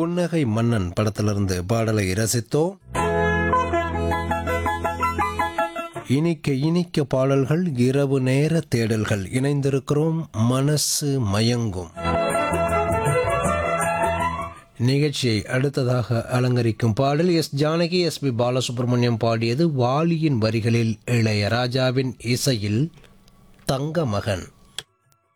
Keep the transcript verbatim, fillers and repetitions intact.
புன்னகை மன்னன் படத்திலிருந்து பாடலை ரசித்தோம். இனிக்க இனிக்க பாடல்கள், இரவு நேர தேடல்கள். இணைந்திருக்கிறோம் மனசு மயங்கும் நிகழ்ச்சியை அடுத்ததாக அலங்கரிக்கும் பாடல் S Janaki, S B Balasubramaniam பாடியது. வாலியின் வரிகளில் இளையராஜாவின் இசையில் தங்க மகன்.